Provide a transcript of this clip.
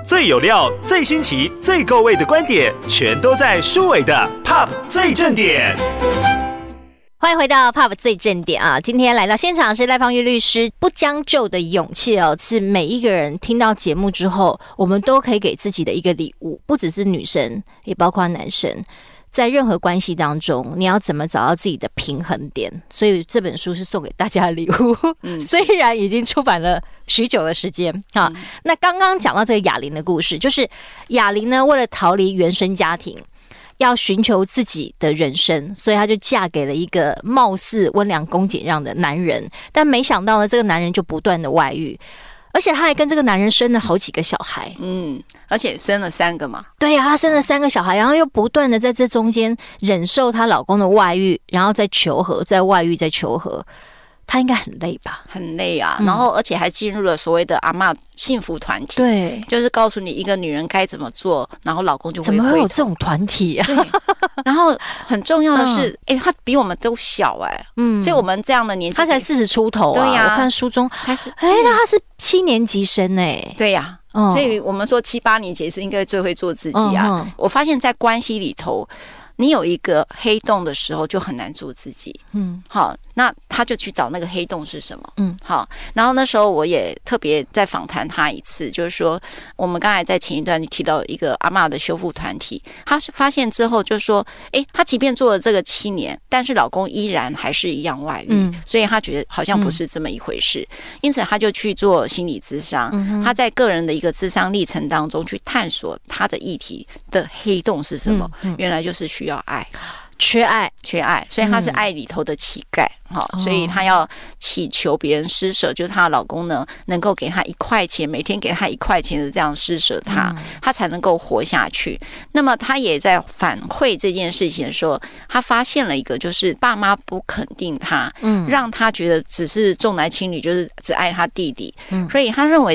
最有料、最新奇、最够味的观点，全都在舒伟的 Pop 最正点。 欢迎回到 Pop 最正点啊！今天来到现场是赖芳玉律师。不将就的勇气哦，是每一个人听到节目之后，我们都可以给自己的一个礼物，不只是女生，也包括男生。在任何关系当中，你要怎么找到自己的平衡点？所以这本书是送给大家的礼物。虽然已经出版了许久的时间啊。那刚刚讲到这个雅玲的故事，就是雅玲呢，为了逃离原生家庭，要寻求自己的人生，所以她就嫁给了一个貌似温良恭俭让的男人，但没想到呢，这个男人就不断的外遇，而且她还跟这个男人生了好几个小孩， 而且生了3个嘛。 对呀，她生了3个小孩，然后又不断的在这中间忍受她老公的外遇，然后再求和，再外遇，再求和。她应该很累吧？ 很累啊，然后而且还进入了所谓的阿嬷幸福团体， 对， 就是告诉你一个女人该怎么做，然后老公就会怎么会有这种团体啊？ 然后很重要的是，他比我们都小所以我们这样的年纪， 他才40出头啊。对呀，我看书中他是， 那他是7年级生对呀。所以我们说7、8年级是应该最会做自己啊。我发现在关系里头，你有一个黑洞的时候就很难做自己。好，那他就去找那个黑洞是什么。好，然后那时候我也特别再访谈他一次，就是说我们刚才在前一段提到一个阿嬷的修复团体，他是发现之后就是说，他即便做了这个7年，但是老公依然还是一样外遇，所以他觉得好像不是这么一回事，因此他就去做心理咨商，他在个人的一个咨商历程当中去探索他的议题的黑洞是什么，原来就是需要爱。 缺爱， 所以她是爱里头的乞丐，所以她要祈求别人施舍，就是她的老公呢能够给她1块钱，每天给她1块钱的这样施舍她，她才能够活下去。那么她也在反馈这件事情的时候，她发现了一个，就是爸妈不肯定她，让她觉得只是重男轻女，就是只爱她弟弟，所以她认为